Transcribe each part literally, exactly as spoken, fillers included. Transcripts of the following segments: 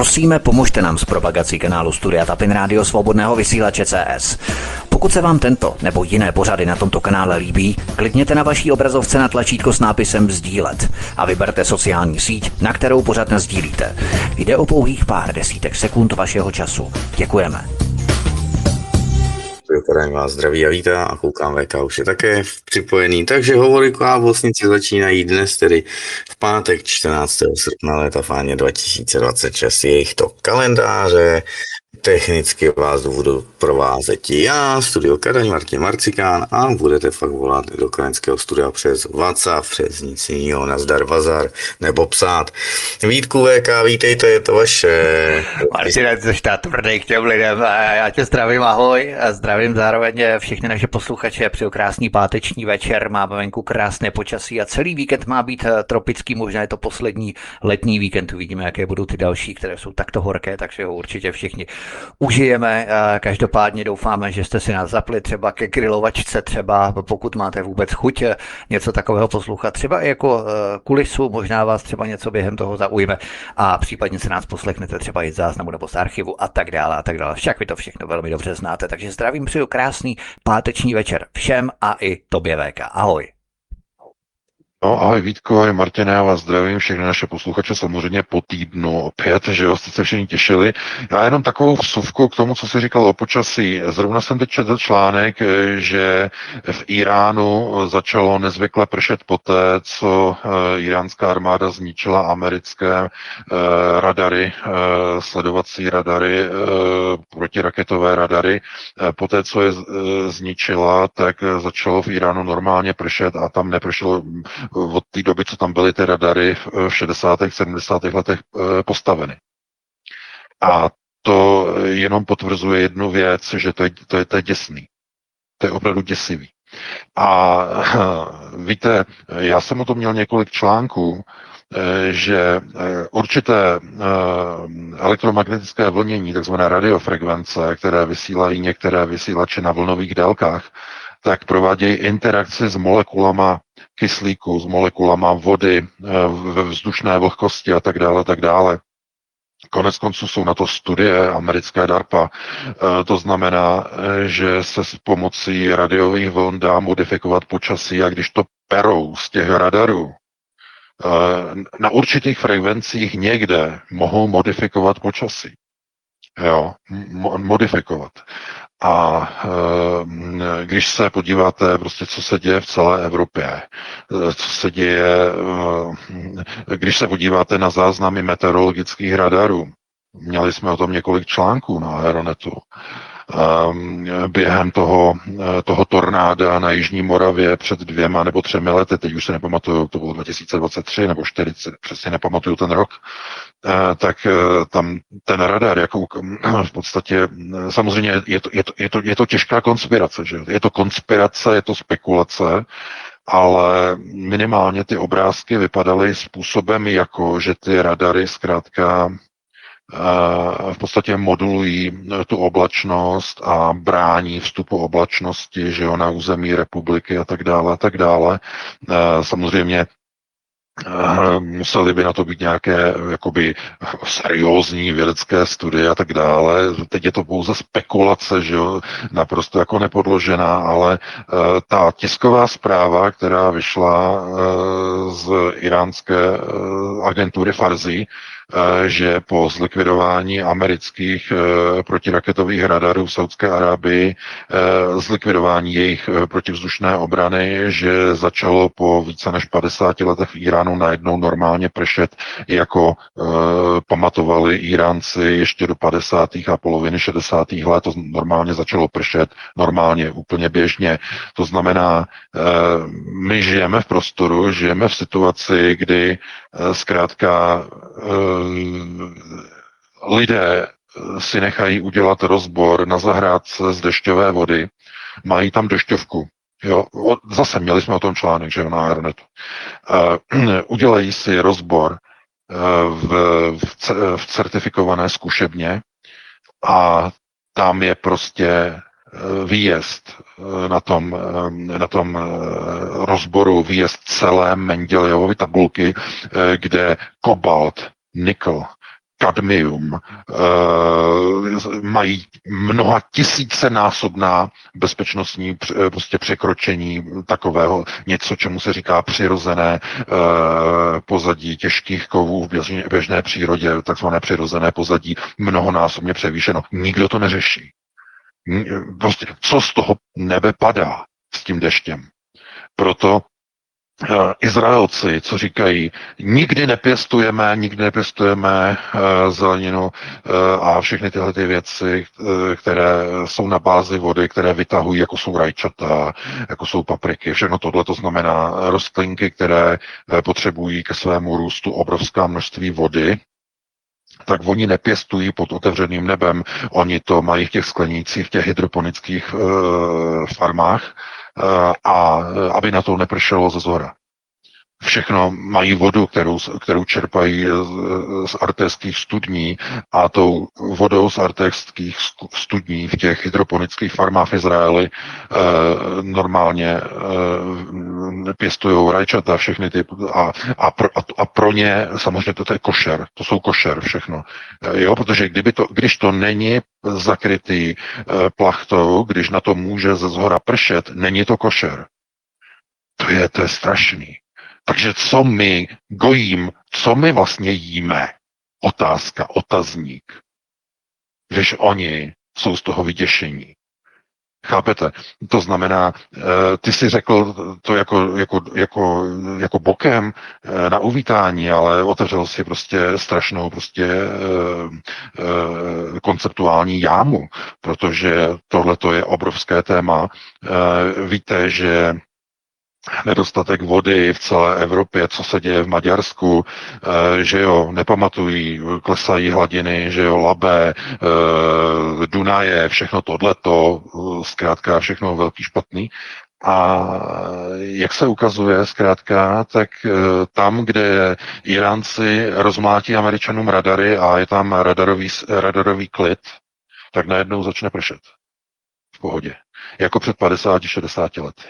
Prosíme, pomožte nám s propagací kanálu Studia Tapin Rádio Svobodného vysílače C S. Pokud se vám tento nebo jiné pořady na tomto kanále líbí, klikněte na vaší obrazovce na tlačítko s nápisem sdílet a vyberte sociální síť, na kterou pořad nasdílíte. Jde o pouhých pár desítek sekund vašeho času. Děkujeme. Tady vás zdraví a vítá a koukám, V K už je také připojený, takže hovory Klávosnici začínají dnes, tedy v pátek čtrnáctého srpna léta fáně dva tisíce dvacet šest, je jich to kalendáře. Technicky vás budu provázet já, Studio Kadaň, Martin Marcikán, a budete fakt volat do krajenského studia přes WhatsApp, přes nic jiného, nazdar bazar, nebo psát. Vítku V K, vítejte, je to vaše. Martine, jsi ta tvrdý k těm lidem, já tě zdravím, ahoj, a zdravím zároveň všechny naše posluchače, přeju krásný páteční večer, máme venku krásné počasí a celý víkend má být tropický, možná je to poslední letní víkend, uvidíme, jaké budou ty další, které jsou takto horké, takže ho určitě všichni užijeme. Každopádně doufáme, že jste si nás zapli třeba ke grilovačce, třeba pokud máte vůbec chuť něco takového poslouchat, třeba i jako kulisu, možná vás třeba něco během toho zaujme a případně se nás poslechnete třeba i z záznamu nebo z archivu a tak dále a tak dále. Však vy to všechno velmi dobře znáte, takže zdravím, přeju krásný páteční večer všem a i tobě V K. Ahoj. No, ahoj Vítko, ahoj Martine, já vás zdravím, všechny naše posluchače samozřejmě po týdnu opět, že jo, jste se všichni těšili. Já jenom takovou vsuvku k tomu, co jsi říkal o počasí. Zrovna jsem teď četl článek, že v Iránu začalo nezvykle pršet poté, co iránská armáda zničila americké radary, sledovací radary, protiraketové radary. Poté, co je zničila, tak začalo v Iránu normálně pršet a tam nepršelo od té doby, co tam byly ty radary v šedesátých, sedmdesátých letech postaveny. A to jenom potvrzuje jednu věc, že to je, to je, to je děsný. To je opravdu děsivý. A víte, já jsem o tom měl několik článků, že určité elektromagnetické vlnění, takzvané radiofrekvence, které vysílají některé vysílače na vlnových délkách, tak provádějí interakci s molekulama kyslíku, s molekulama vody ve vzdušné vlhkosti a tak dále, tak dále. Konec konců jsou na to studie americké DARPA. To znamená, že se s pomocí radiových vln dá modifikovat počasí a když to perou z těch radarů, na určitých frekvencích někde mohou modifikovat počasí. Jo, modifikovat. A e, když se podíváte, prostě, co se děje v celé Evropě, co se děje, e, když se podíváte na záznamy meteorologických radarů, měli jsme o tom několik článků na Aeronetu, e, během toho, toho tornáda na Jižní Moravě před dvěma nebo třemi lety, teď už se nepamatuju, to bylo dva tisíce dvacet tři nebo čtyřicet, přesně nepamatuju ten rok, tak tam ten radar, jako v podstatě, samozřejmě je to, je to, je to, je to těžká konspirace, že? Je to konspirace, je to spekulace, ale minimálně ty obrázky vypadaly způsobem jako, že ty radary zkrátka v podstatě modulují tu oblačnost a brání vstupu oblačnosti, že jo, na území republiky a tak dále a tak dále. Samozřejmě museli by na to být nějaké jakoby seriózní vědecké studie a tak dále. Teď je to pouze spekulace, že jo, naprosto jako nepodložená, ale uh, ta tisková zpráva, která vyšla uh, z iránské uh, agentury Farsi, že po zlikvidování amerických protiraketových radarů v Saudské Arábii, zlikvidování jejich protivzdušné obrany, že začalo po více než padesáti letech v Iránu najednou normálně pršet, jako pamatovali Iránci ještě do padesátých a poloviny šedesátých let, to normálně začalo pršet, normálně, úplně běžně. To znamená, my žijeme v prostoru, žijeme v situaci, kdy zkrátka lidé si nechají udělat rozbor na zahrádce z dešťové vody, mají tam dešťovku. Jo, zase měli jsme o tom článek, že jo, na Aeronetu. Uh, udělají si rozbor uh, v, v, v certifikované zkušebně a tam je prostě výjezd na tom, na tom rozboru, výjezd celé Mendelejevovy tabulky, kde kobalt, nikl, kadmium, mají mnoha tisícenásobná bezpečnostní prostě překročení takového něco, čemu se říká přirozené pozadí těžkých kovů v běžné, běžné přírodě, takzvané přirozené pozadí, mnohonásobně převýšeno. Nikdo to neřeší. Prostě co z toho nebe padá s tím deštěm. Proto Izraelci, co říkají, nikdy nepěstujeme, nikdy nepěstujeme uh, zeleninu uh, a všechny tyhle ty věci, uh, které jsou na bázi vody, které vytahují, jako jsou rajčata, jako jsou papriky, všechno tohle, to znamená rostlinky, které uh, potřebují ke svému růstu obrovská množství vody, tak oni nepěstují pod otevřeným nebem, oni to mají v těch sklenících, v těch hydroponických uh, farmách, a aby na to nepršelo ze zhora. Všechno mají vodu, kterou, kterou čerpají z artéských studní a tou vodou z artéských studní v těch hydroponických farmách v Izraeli eh, normálně eh, pěstují rajčata, všechny ty a, a, pro, a pro ně samozřejmě to, to je košer, to jsou košer všechno. Jo, protože kdyby to, když to není zakrytý eh, plachtou, když na to může ze zhora pršet, není to košer. To je, to je strašný. Takže co my gojím, co my vlastně jíme? Otázka, otazník. Když oni jsou z toho vyděšení. Chápete? To znamená, ty si řekl to jako, jako, jako, jako bokem na uvítání, ale otevřel si prostě strašnou prostě konceptuální jámu, protože tohle to je obrovské téma. Víte, že nedostatek vody v celé Evropě, co se děje v Maďarsku, že jo, nepamatují, klesají hladiny, že jo, Labe, Dunaje, všechno tohleto, zkrátka všechno velký špatný. A jak se ukazuje zkrátka, tak tam, kde Iránci rozmlátí Američanům radary a je tam radarový, radarový klid, tak najednou začne pršet. V pohodě. Jako před padesáti šedesáti lety.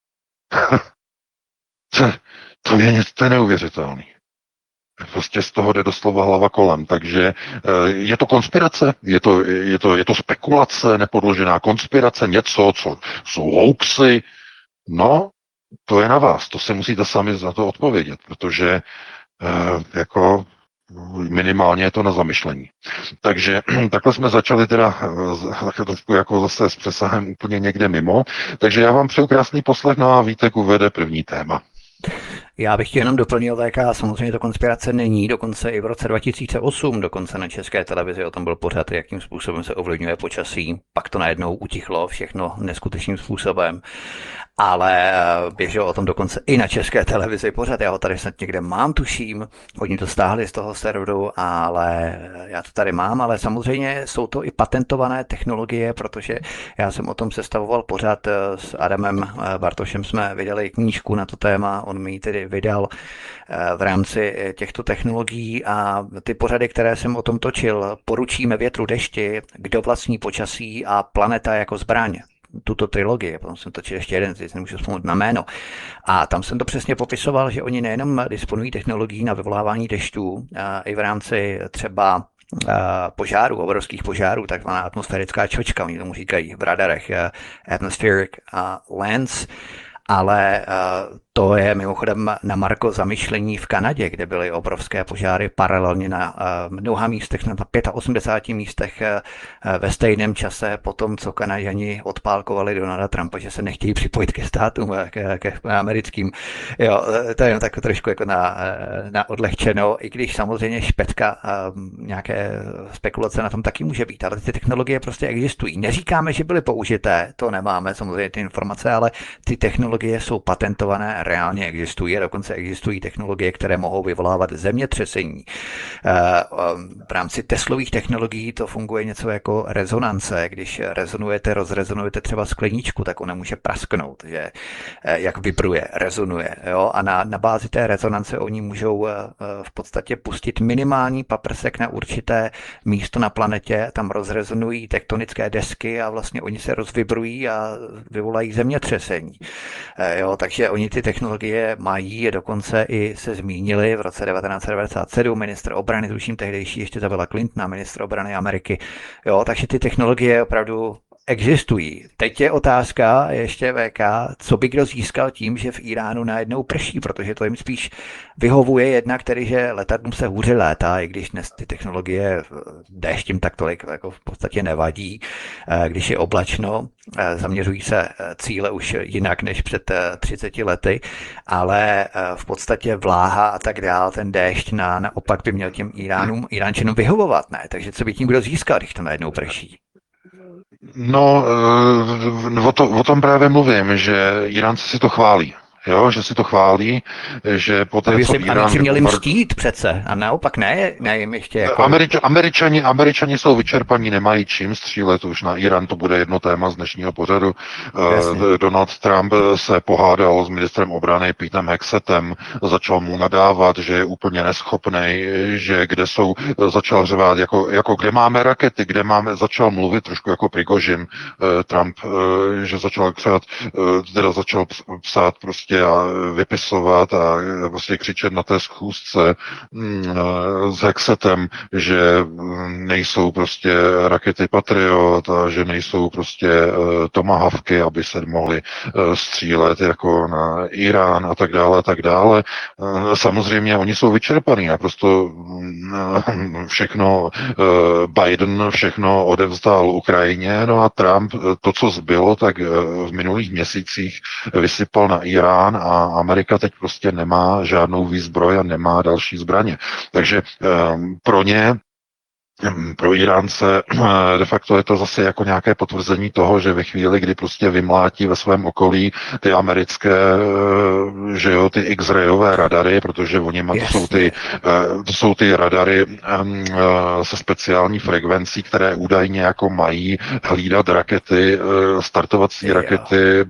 to, to, je, to je neuvěřitelný. Prostě z toho jde doslova hlava kolem. Takže je to konspirace, je to, je to, je to spekulace, nepodložená konspirace, něco, co jsou hoaxy. No, to je na vás. To se musíte sami za to odpovědět, protože jako minimálně je to na zamyšlení. Takže takhle jsme začali teda jako zase s přesahem úplně někde mimo. Takže já vám přeju krásný poslech, no a Vítek uvede první téma. Já bych jenom doplnil, V K, samozřejmě to konspirace není, dokonce i v roce dva tisíce osm, dokonce na České televizi o tom byl pořad, jakým způsobem se ovlivňuje počasí, pak to najednou utichlo všechno neskutečným způsobem, ale běželo o tom dokonce i na České televizi pořad, já ho tady snad někde mám, tuším, oni to stáhli z toho serveru, ale já to tady mám, ale samozřejmě jsou to i patentované technologie, protože já jsem o tom sestavoval pořad s Adamem Bartošem, jsme vydali knížku na to téma, on mi ji tedy vydal v rámci těchto technologií a ty pořady, které jsem o tom točil, Poručíme větru dešti, Kdo vlastní počasí a Planeta jako zbraň. Tuto trilogii, potom jsem točil ještě jeden, teď nemůžu vzpomenout na jméno. A tam jsem to přesně popisoval, že oni nejenom disponují technologií na vyvolávání dešťů, i v rámci třeba požárů, obrovských požárů, takzvaná atmosférická čočka, oni tomu říkají v radarech, atmospheric lens, ale to je mimochodem na marko zamyšlení v Kanadě, kde byly obrovské požáry paralelně na mnoha místech, na osmdesáti pěti místech ve stejném čase po tom, co Kanaďani odpálkovali Donalda Trumpa, že se nechtějí připojit ke státům, ke, ke americkým. Jo, to je jen tak trošku jako na, na odlehčeno, i když samozřejmě špetka nějaké spekulace na tom taky může být, ale ty technologie prostě existují. Neříkáme, že byly použité, to nemáme samozřejmě ty informace, ale ty technologie jsou patentované, reálně existují, dokonce existují technologie, které mohou vyvolávat zemětřesení. V rámci Teslových technologií to funguje něco jako rezonance. Když rezonujete, rozrezonujete třeba skleničku, tak ona může prasknout, že jak vibruje, rezonuje. Jo? A na, na bázi té rezonance oni můžou v podstatě pustit minimální paprsek na určité místo na planetě, tam rozrezonují tektonické desky a vlastně oni se rozvibrují a vyvolají zemětřesení. Jo? Takže oni ty technologie mají, dokonce i se zmínili v roce devatenáct set devadesát sedm, ministr obrany, tuším tehdejší ještě za Billa Clintona, ministr obrany Ameriky. Jo, takže ty technologie opravdu existují. Teď je otázka ještě V K, co by kdo získal tím, že v Iránu najednou prší, protože to jim spíš vyhovuje jednak tedy, že letadlům se hůře létá, i když dnes ty technologie déšť jim tak tolik jako v podstatě nevadí, když je oblačno, zaměřují se cíle už jinak než před třiceti lety, ale v podstatě vláha a tak dál, ten déšť na, naopak by měl těm Iránům, Iránčanům vyhovovat, ne? Takže co by tím kdo získal, když to najednou prší? No, o, to, o tom právě mluvím, že Iránci si to chválí. Jo, že si to chválí, že po té, co Irán... Aby měli mstít přece, a naopak ne, ne jim ještě jako... Američ, američani, američani jsou vyčerpaní, nemají čím střílet už na Irán, to bude jedno téma z dnešního pořadu. Uh, Donald Trump se pohádal s ministrem obrany Petem Hexetem, začal mu nadávat, že je úplně neschopný, že kde jsou, začal řvát, jako, jako kde máme rakety, kde máme, začal mluvit trošku jako Prigožin, uh, Trump, uh, že začal křát, uh, teda začal psát prostě a vypisovat a vlastně křičet na té schůzce s Hexetem, že nejsou prostě rakety Patriot a že nejsou prostě tomahawky, aby se mohly střílet jako na Irán a tak dále a tak dále. Samozřejmě oni jsou vyčerpaní a prostě všechno Biden všechno odevzdal Ukrajině, no a Trump to, co zbylo, tak v minulých měsících vysypal na Irán a Amerika teď prostě nemá žádnou výzbroj a nemá další zbraně. Takže um, pro ně pro Iránce de facto je to zase jako nějaké potvrzení toho, že ve chvíli, kdy prostě vymlátí ve svém okolí ty americké, že jo, ty X-rayové radary, protože oni má, to jsou ty, to jsou ty radary se speciální frekvencí, které údajně jako mají hlídat rakety, startovací rakety,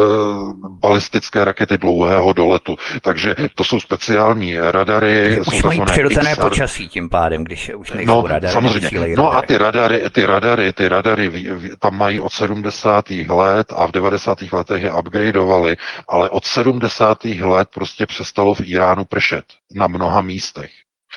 balistické rakety dlouhého doletu. Takže to jsou speciální radary. Už mají přirozené počasí tím pádem, když už nejsou no, radary. Samozřejmě. No a ty radary, ty radary, ty radary tam mají od sedmdesátých let a v devadesátých letech je upgradeovali, ale od sedmdesátých let prostě přestalo v Iránu pršet na mnoha místech.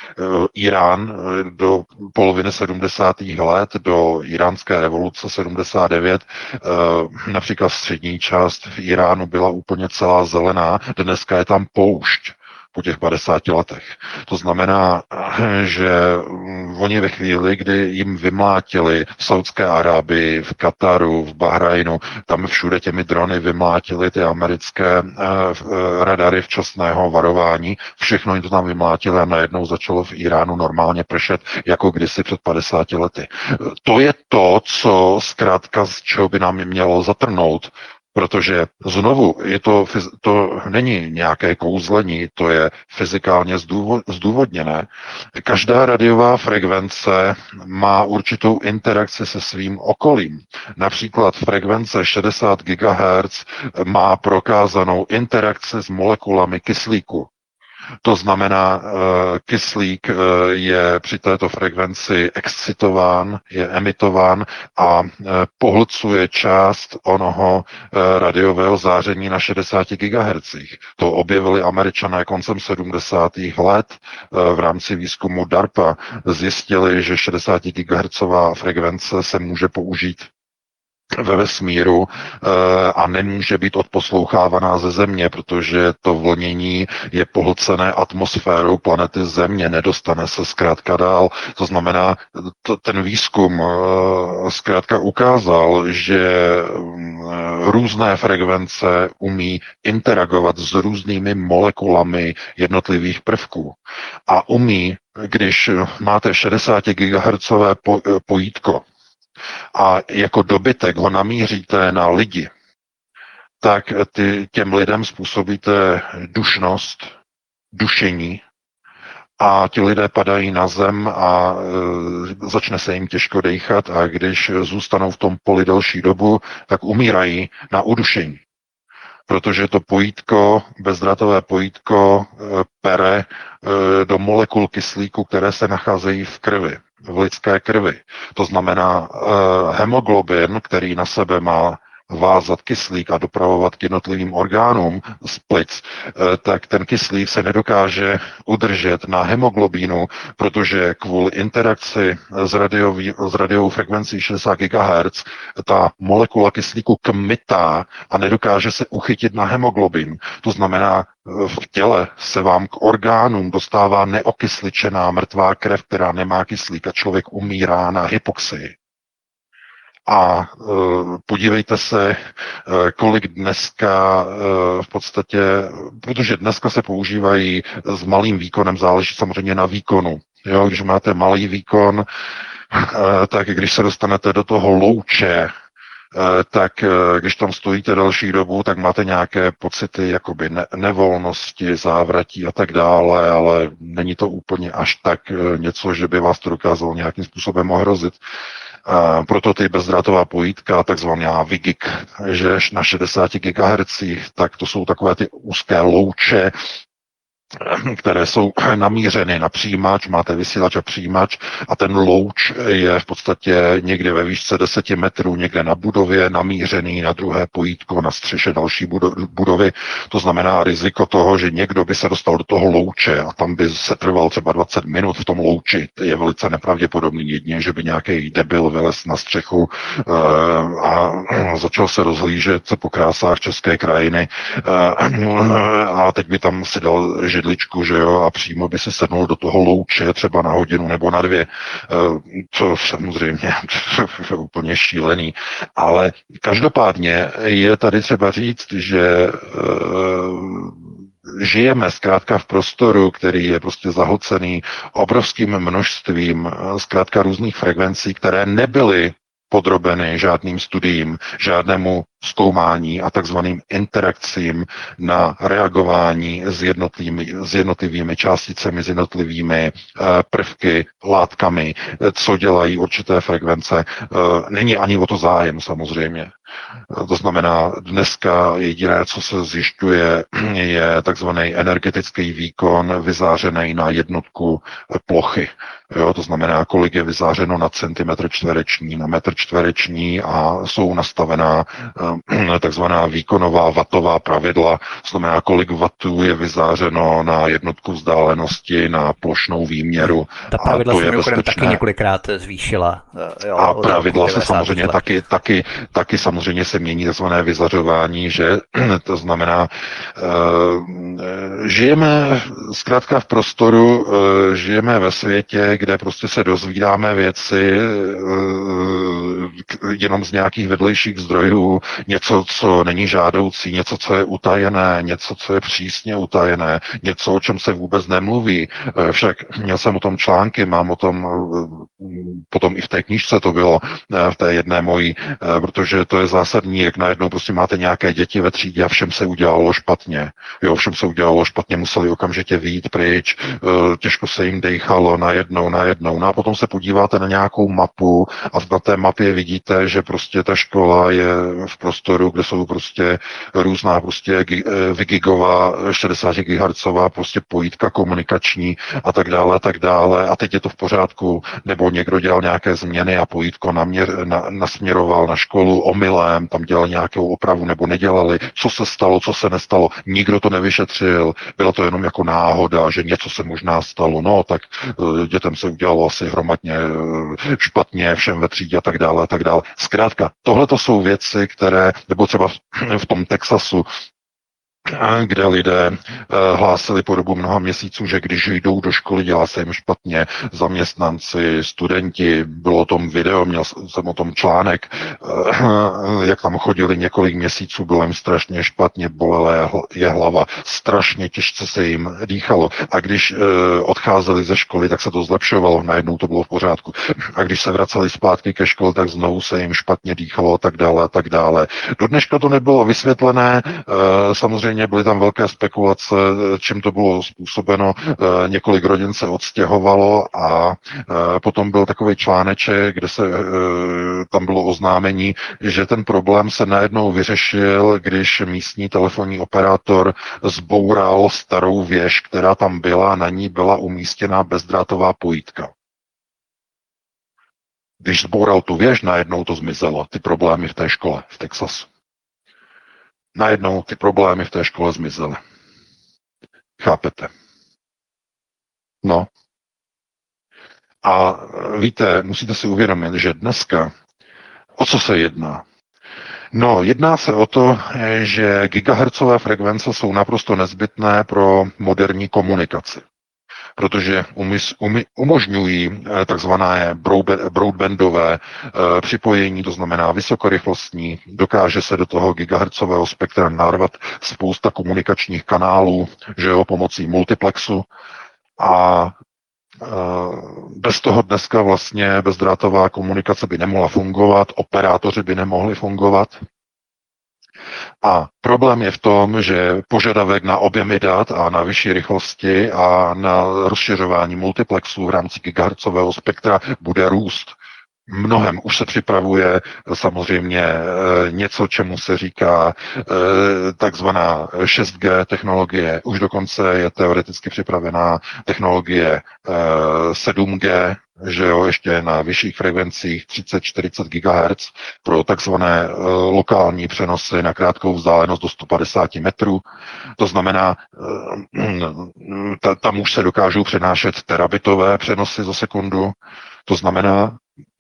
Irán do poloviny sedmdesátých let, do iránské revoluce sedmdesát devět, například střední část v Iránu byla úplně celá zelená, dneska je tam poušť po těch padesáti letech. To znamená, že oni ve chvíli, kdy jim vymlátili v Saudské Arábii, v Kataru, v Bahrajnu, tam všude těmi drony vymlátili ty americké eh, radary včasného varování, všechno jim to tam vymlátili a najednou začalo v Iránu normálně pršet, jako kdysi před padesáti lety. To je to, co zkrátka z čeho by nám mělo zatrnout, protože znovu, je to, to není nějaké kouzlení, to je fyzikálně zdůvodněné. Každá radiová frekvence má určitou interakci se svým okolím. Například frekvence šedesát gigahertzů má prokázanou interakci s molekulami kyslíku. To znamená, kyslík je při této frekvenci excitován, je emitován a pohlcuje část onoho radiového záření na šedesáti gigahertzích. To objevili Američané koncem sedmdesátých let v rámci výzkumu DARPA. Zjistili, že šedesátigigahertzová frekvence se může použít ve vesmíru a nemůže být odposlouchávaná ze Země, protože to vlnění je pohlcené atmosférou planety Země, nedostane se zkrátka dál. To znamená, to, ten výzkum zkrátka ukázal, že různé frekvence umí interagovat s různými molekulami jednotlivých prvků a umí, když máte šedesátigigahertzové pojítko, a jako dobytek ho namíříte na lidi, tak ty, těm lidem způsobíte dušnost, dušení a ti lidé padají na zem a e, začne se jim těžko dýchat a když zůstanou v tom poli delší dobu, tak umírají na udušení. Protože to pojítko, bezdrátové pojítko e, pere e, do molekul kyslíku, které se nacházejí v krvi, v lidské krvi. To znamená, e, hemoglobin, který na sebe má vázat kyslík a dopravovat k jednotlivým orgánům z plic, tak ten kyslík se nedokáže udržet na hemoglobínu, protože kvůli interakci s, radiový, s radiovou frekvencí šedesát gigahertzů ta molekula kyslíku kmitá a nedokáže se uchytit na hemoglobin. To znamená, v těle se vám k orgánům dostává neokysličená mrtvá krev, která nemá kyslík a člověk umírá na hypoxii. A e, podívejte se, e, kolik dneska e, v podstatě, protože dneska se používají s malým výkonem, záleží samozřejmě na výkonu. Jo, když máte malý výkon, e, tak když se dostanete do toho louče, tak když tam stojíte další dobu, tak máte nějaké pocity jakoby ne- nevolnosti, závratí a tak dále, ale není to úplně až tak něco, že by vás to dokázalo nějakým způsobem ohrozit. A proto ty bezdrátová pojítka, takzvaná V G I G, že na šedesáti gigahertzích, tak to jsou takové ty úzké louče, které jsou namířeny na přijímač, máte vysílač a přijímač a ten louč je v podstatě někde ve výšce deseti metrů, někde na budově, namířený na druhé pojítko, na střeše další budovy. To znamená riziko toho, že někdo by se dostal do toho louče a tam by se trval třeba dvacet minut v tom louči. To je velice nepravděpodobný, jedině, že by nějaký debil vylez na střechu a začal se rozhlížet po krásách české krajiny a teď by tam si dal židličku, že jo, a přímo by se sednul do toho louče třeba na hodinu nebo na dvě. To samozřejmě je úplně šílený. Ale každopádně je tady třeba říct, že žijeme zkrátka v prostoru, který je prostě zahlcený obrovským množstvím zkrátka různých frekvencí, které nebyly podrobeny žádným studiím, žádnému zkoumání a takzvaným interakcím na reagování s jednotlivými, s jednotlivými částicemi, s jednotlivými uh, prvky, látkami, co dělají určité frekvence. Uh, není ani o to zájem samozřejmě. Uh, to znamená, dneska jediné, co se zjišťuje, je takzvaný energetický výkon vyzářený na jednotku plochy. Jo, to znamená, kolik je vyzářeno na centimetr čtvereční, na metr čtvereční a jsou nastavená takzvaná výkonová watová pravidla, to znamená, kolik wattů je vyzářeno na jednotku vzdálenosti, na plošnou výměru. Ta pravidla a to se je mimochodem taky několikrát zvýšila. Jo, a pravidla se samozřejmě let. taky, taky, taky samozřejmě se mění takzvané vyzařování, že to znamená, uh, žijeme zkrátka v prostoru, uh, žijeme ve světě, kde prostě se dozvídáme věci uh, jenom z nějakých vedlejších zdrojů, něco, co není žádoucí, něco, co je utajené, něco, co je přísně utajené, něco, o čem se vůbec nemluví. Však měl jsem o tom články, mám o tom, potom i v té knížce to bylo, v té jedné mojí, protože to je zásadní, jak najednou prostě máte nějaké děti ve třídě a všem se udělalo špatně. Jo, všem se udělalo špatně, museli okamžitě vyjít pryč, těžko se jim dejchalo najednou, najednou. No a potom se podíváte na nějakou mapu a na té mapě vidíte, že prostě ta škola je v prostoru, kde jsou prostě různá prostě gigová, šedesát gigahertzová prostě pojítka komunikační a tak dále, a tak dále. A teď je to v pořádku, nebo někdo dělal nějaké změny a pojítko naměr, na, nasměroval na školu omylem, tam dělal nějakou opravu nebo nedělali, co se stalo, co se nestalo. Nikdo to nevyšetřil, bylo to jenom jako náhoda, že něco se možná stalo. No, tak dětem se udělalo asi hromadně špatně, všem ve třídě a tak dále, a tak dále. Zkrátka, tohle to jsou věci, které, nebo třeba v tom Texasu, kde lidé hlásili po dobu mnoha měsíců, že když jdou do školy, dělá se jim špatně, zaměstnanci, studenti, bylo o tom video, měl jsem o tom článek, jak tam chodili několik měsíců, bylo jim strašně špatně, bolela je hlava, strašně těžce se jim dýchalo. A když odcházeli ze školy, tak se to zlepšovalo, najednou to bylo v pořádku. A když se vraceli zpátky ke škole, tak znovu se jim špatně dýchalo a tak dále a tak dále. Do dneška to nebylo vysvětlené, samozřejmě byly tam velké spekulace, čím to bylo způsobeno. Několik rodin se odstěhovalo a potom byl takový článeček, kde se tam bylo oznámení, že ten problém se najednou vyřešil, když místní telefonní operátor zboural starou věž, která tam byla, na ní byla umístěná bezdrátová pojítka. Když zboural tu věž, najednou to zmizelo, ty problémy v té škole v Texasu. najednou ty problémy v té škole zmizely. Chápete? No. A víte, musíte si uvědomit, že dneska, o co se jedná? No, jedná se o to, že gigahertzové frekvence jsou naprosto nezbytné pro moderní komunikaci, protože umys, umy, umožňují takzvané broadbandové e, připojení, to znamená vysokorychlostní, dokáže se do toho gigahertzového spektra narvat spousta komunikačních kanálů, že jo, pomocí multiplexu a bez toho dneska vlastně bezdrátová komunikace by nemohla fungovat, operátoři by nemohli fungovat. A problém je v tom, že požadavek na objemy dat a na vyšší rychlosti a na rozšiřování multiplexů v rámci gigahertzového spektra bude růst. Mnohem už se připravuje samozřejmě něco, čemu se říká takzvaná šest G technologie. Už dokonce je teoreticky připravená technologie sedm G, že jo, ještě na vyšších frekvencích třicet čtyřicet gigahertzů pro takzvané lokální přenosy na krátkou vzdálenost do sto padesát metrů. To znamená, tam už se dokážou přenášet terabitové přenosy za sekundu. To znamená,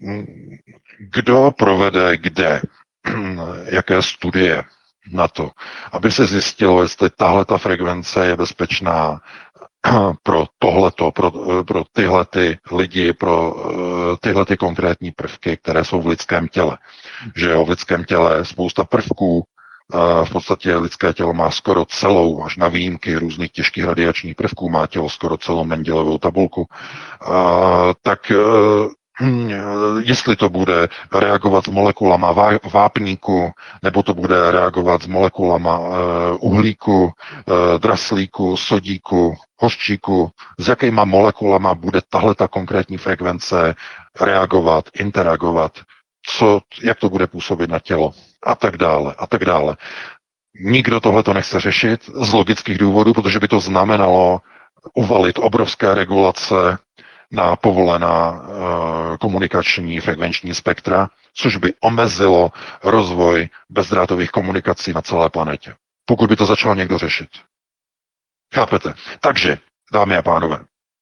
kdo provede kde, jaké studie na to, aby se zjistilo, jestli tahle ta frekvence je bezpečná pro tohleto, pro, pro tyhle ty lidi, pro tyhle ty konkrétní prvky, které jsou v lidském těle. Že jo, v lidském těle je spousta prvků, v podstatě lidské tělo má skoro celou, až na výjimky různých těžkých radiačních prvků, má tělo skoro celou Mendelovou tabulku, tak jestli to bude reagovat s molekulama vápníku, nebo to bude reagovat s molekulama uhlíku, draslíku, sodíku, hořčíku, s jakýma molekulama bude tahle ta konkrétní frekvence reagovat, interagovat, co, jak to bude působit na tělo a tak dále a tak dále. Nikdo tohle to nechce řešit z logických důvodů, protože by to znamenalo uvalit obrovské regulace na povolená uh, komunikační frekvenční spektra, což by omezilo rozvoj bezdrátových komunikací na celé planetě. Pokud by to začal někdo řešit. Chápete? Takže, dámy a pánové,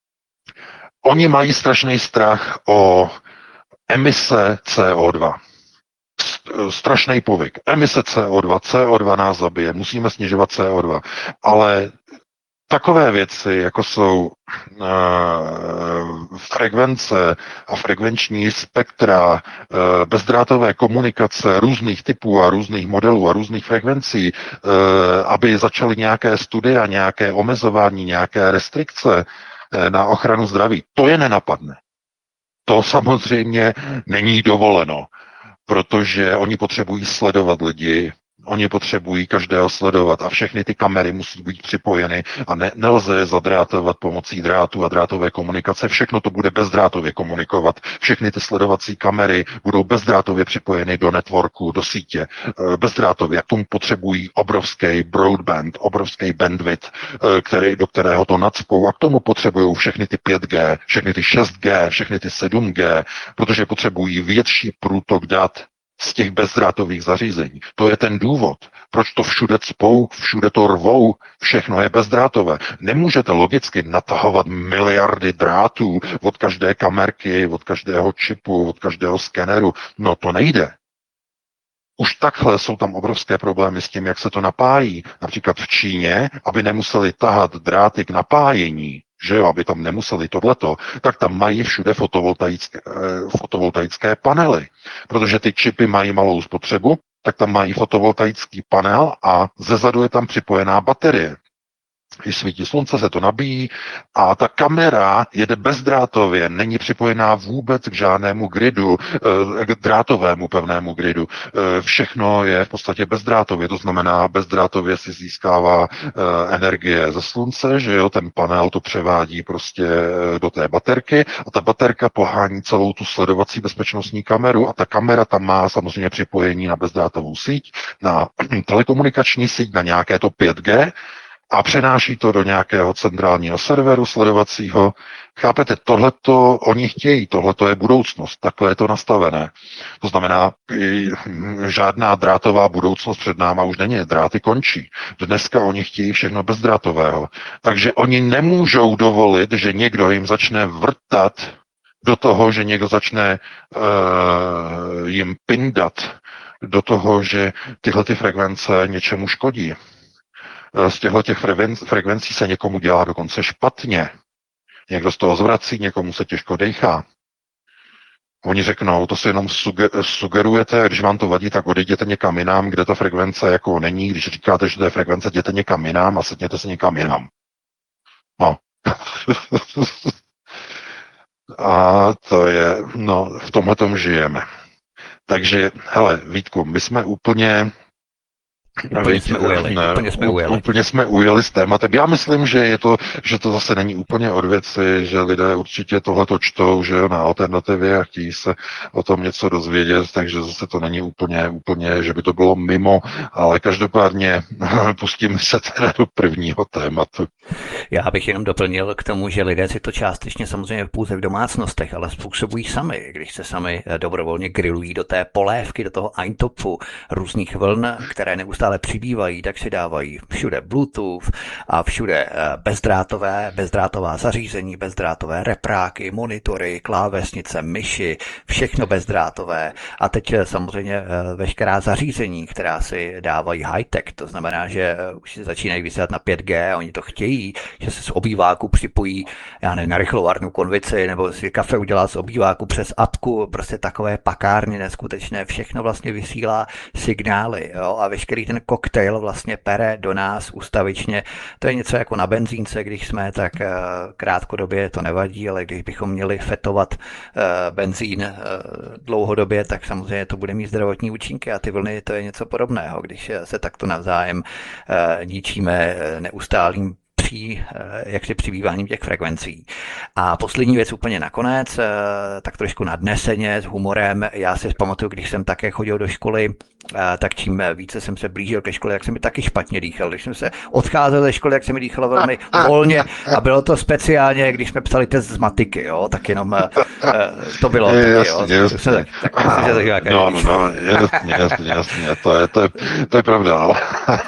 oni mají strašný strach o emise C O dva. Strašný povyk. Emise C O dva. C O dva nás zabije. Musíme snižovat C O dva. Ale takové věci, jako jsou uh, frekvence a frekvenční spektra, uh, bezdrátové komunikace různých typů a různých modelů a různých frekvencí, uh, aby začaly nějaké studie a nějaké omezování, nějaké restrikce uh, na ochranu zdraví, to je nenapadne. To samozřejmě není dovoleno, protože oni potřebují sledovat lidi, oni potřebují každého sledovat a všechny ty kamery musí být připojeny a ne, nelze je zadrátovat pomocí drátu a drátové komunikace. Všechno to bude bezdrátově komunikovat. Všechny ty sledovací kamery budou bezdrátově připojeny do networku, do sítě. Bezdrátově. K tomu potřebují obrovský broadband, obrovský bandwidth, který, do kterého to nacpou a k tomu potřebují všechny ty pět G, všechny ty šest G, všechny ty sedm G, protože potřebují větší průtok dat z těch bezdrátových zařízení. To je ten důvod, proč to všude cpou, všude to rvou, všechno je bezdrátové. Nemůžete logicky natahovat miliardy drátů od každé kamerky, od každého čipu, od každého skeneru. No to nejde. Už takhle jsou tam obrovské problémy s tím, jak se to napájí. Například v Číně, aby nemuseli tahat dráty k napájení, že jo, aby tam nemuseli tohleto, tak tam mají všude fotovoltaické, fotovoltaické panely. Protože ty čipy mají malou spotřebu, tak tam mají fotovoltaický panel a zezadu je tam připojená baterie. Když svítí slunce, se to nabíjí a ta kamera jede bezdrátově, není připojená vůbec k žádnému gridu, k drátovému pevnému gridu. Všechno je v podstatě bezdrátově, to znamená bezdrátově si získává energie ze slunce, že jo, ten panel to převádí prostě do té baterky a ta baterka pohání celou tu sledovací bezpečnostní kameru a ta kamera tam má samozřejmě připojení na bezdrátovou síť, na telekomunikační síť, na nějaké to pět G, a přenáší to do nějakého centrálního serveru sledovacího. Chápete, tohleto oni chtějí, tohleto je budoucnost, takhle je to nastavené. To znamená, žádná drátová budoucnost před náma už není, dráty končí. Dneska oni chtějí všechno bezdrátového. Takže oni nemůžou dovolit, že někdo jim začne vrtat do toho, že někdo začne uh, jim pindat do toho, že tyhle ty frekvence něčemu škodí. Z těchto těch frekvencí se někomu dělá dokonce špatně. Někdo z toho zvrací, někomu se těžko dejchá. Oni řeknou, to si jenom suger- sugerujete, když vám to vadí, tak odejděte někam jinam, kde ta frekvence jako není. Když říkáte, že to je frekvence, jděte někam jinam a sedněte se někam jinam. No. A to je, no, v tomhle tom žijeme. Takže, hele, Vítku, my jsme úplně... Úplně jsme ujeli, ne, úplně jsme ujeli. Úplně jsme ujeli s tématem. Já myslím, že je to, že to zase není úplně od věci, že lidé určitě tohleto čtou, že jo, na Alternativě a chtějí se o tom něco dozvědět, takže zase to není úplně, úplně, že by to bylo mimo, ale každopádně pustíme se teda do prvního tématu. Já bych jenom doplnil k tomu, že lidé si to částečně samozřejmě pouze v domácnostech, ale způsobují sami, když se sami dobrovolně grillují do té polévky, do toho eintopfu různých vln, které neustále přibývají, tak si dávají všude Bluetooth a všude bezdrátové, bezdrátová zařízení, bezdrátové repráky, monitory, klávesnice, myši, všechno bezdrátové. A teď samozřejmě veškerá zařízení, která si dávají high-tech, to znamená, že už si začínají vysílat na pět gé a oni to chtějí, že se z obýváku připojí, já nevím, na rychlovárnu konvici, nebo si kafe udělá z obýváku přes apku, prostě takové pakárny neskutečné, všechno vlastně vysílá signály, jo, a veškerý ten koktejl vlastně pere do nás ustavičně. To je něco jako na benzínce, když jsme, tak uh, krátkodobě to nevadí, ale když bychom měli fetovat uh, benzín uh, dlouhodobě, tak samozřejmě to bude mít zdravotní účinky a ty vlny to je něco podobného, když se takto navzájem uh, ničíme uh, neustálým při, jak si přibýváním těch frekvencí. A poslední věc úplně nakonec, tak trošku nadneseně, s humorem. Já si pamatuju, když jsem také chodil do školy, tak čím více jsem se blížil ke škole, jak se mi taky špatně dýchal. Když jsem se odcházel ze školy, jak se mi dýchalo velmi volně a bylo to speciálně, když jsme psali test z matiky, jo, tak jenom to bylo. Je, jasně, taky, jo. jasně. Tak, tak, tak, no, no, no, jasně, jasně, jasně, to je, to je, to je pravda, ale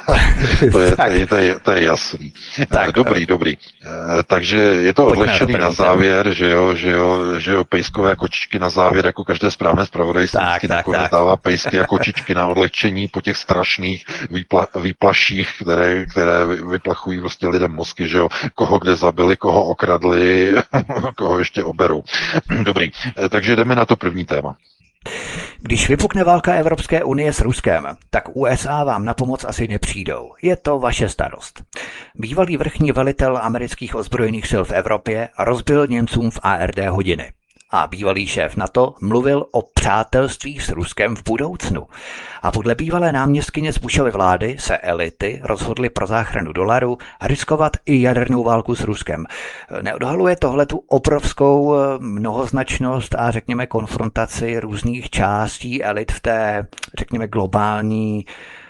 to je, to je, to je, to je jasný. Tak, dobrý, dobrý. Takže je to odlehčený na závěr, že jo, že jo, že jo, pejskové kočičky na závěr, jako každé správné zpravodajství, dává pejsky a kočičky na odlehčení po těch strašných výpla, výplaších, které, které vyplachují vlastně lidem mozky, že jo, koho kde zabili, koho okradli, koho ještě oberou. Dobrý, takže jdeme na to první téma. Když vypukne válka Evropské unie s Ruskem, tak U S A vám na pomoc asi nepřijdou. Je to vaše starost. Bývalý vrchní velitel amerických ozbrojených sil v Evropě rozbil Němcům v A R D hodiny. A bývalý šéf NATO mluvil o přátelství s Ruskem v budoucnu. A podle bývalé náměstkyně z Bushovy vlády se elity rozhodly pro záchranu dolaru riskovat i jadernou válku s Ruskem. Neodhaluje tohle tu obrovskou mnohoznačnost a řekněme konfrontaci různých částí elit v té, řekněme, globální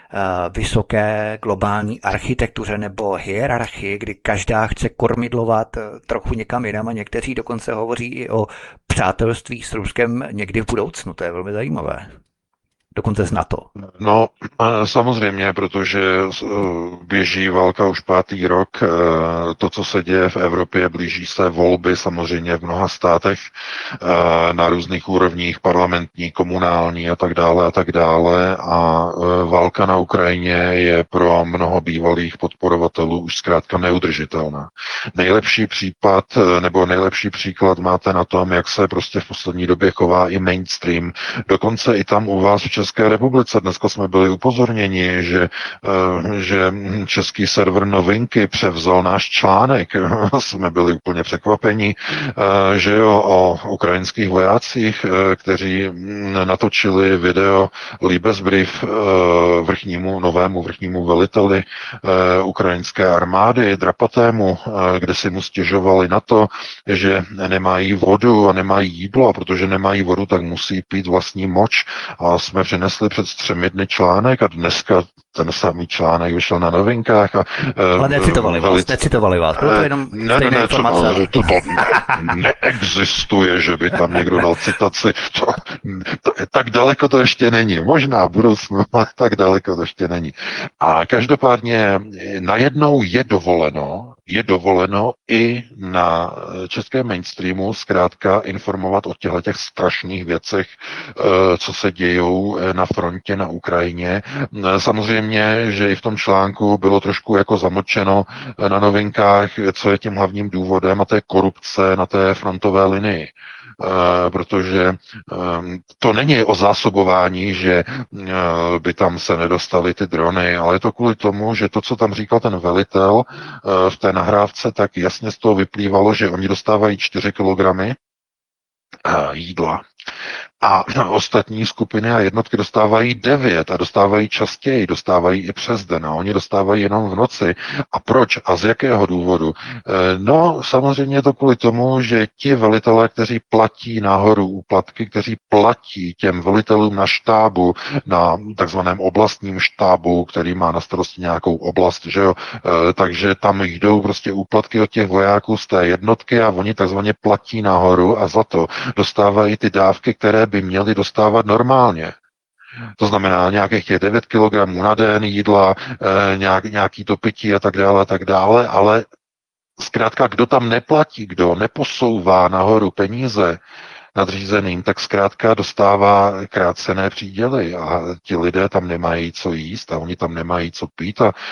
vysoké globální architektuře nebo hierarchii, kdy každá chce kormidlovat trochu někam jinam a někteří dokonce hovoří i o přátelství s Ruskem někdy v budoucnu. To je velmi zajímavé. Dokonce z NATO. No, samozřejmě, protože běží válka už pátý rok. To, co se děje v Evropě, blíží se volby samozřejmě v mnoha státech na různých úrovních, parlamentní, komunální a tak dále a tak dále. A válka na Ukrajině je pro mnoho bývalých podporovatelů už zkrátka neudržitelná. Nejlepší případ nebo nejlepší příklad máte na tom, jak se prostě v poslední době chová i mainstream. Dokonce i tam u vás v České republice. Dneska jsme byli upozorněni, že, že český server Novinky převzal náš článek. Jsme byli úplně překvapeni, že jo, o ukrajinských vojácích, kteří natočili video Liebesbrief vrchnímu, novému vrchnímu veliteli ukrajinské armády, Drapatému, kde si mu stěžovali na to, že nemají vodu a nemají jídlo, a protože nemají vodu, tak musí pít vlastní moč. A jsme přinesli před třemi dny článek a dneska ten samý článek vyšel na Novinkách. A, Ale necitovali vás, velice, necitovali vás, bylo to jenom ne, stejné ne, informace. to, to, to neexistuje, že by tam někdo dal citaci. To, to, tak daleko to ještě není. Možná v budoucnu, ale tak daleko to ještě není. A každopádně najednou je dovoleno, je dovoleno i na českém mainstreamu zkrátka informovat o těchto těch strašných věcech, co se dějou na frontě na Ukrajině. Samozřejmě, že i v tom článku bylo trošku jako zamlčeno na Novinkách, co je tím hlavním důvodem, a to je korupce na té frontové linii. Protože to není o zásobování, že by tam se nedostaly ty drony, ale je to kvůli tomu, že to, co tam říkal ten velitel v té nahrávce, tak jasně z toho vyplývalo, že oni dostávají čtyři kilogramy jídla. A ostatní skupiny a jednotky dostávají devět a dostávají častěji, dostávají i přes den a oni dostávají jenom v noci. A proč a z jakého důvodu? No, samozřejmě je to kvůli tomu, že ti velitelé, kteří platí nahoru úplatky, kteří platí těm velitelům na štábu, na takzvaném oblastním štábu, který má na starosti nějakou oblast, že jo, takže tam jdou prostě úplatky od těch vojáků z té jednotky a oni takzvaně platí nahoru a za to dostávají ty dávky, které by měli dostávat normálně. To znamená nějakých těch devět kilogramů na den jídla, e, nějak, nějaký to pití a tak dále a tak dále, ale zkrátka, kdo tam neplatí, kdo neposouvá nahoru peníze nadřízeným, tak zkrátka dostává krácené příděly a ti lidé tam nemají co jíst a oni tam nemají co pít a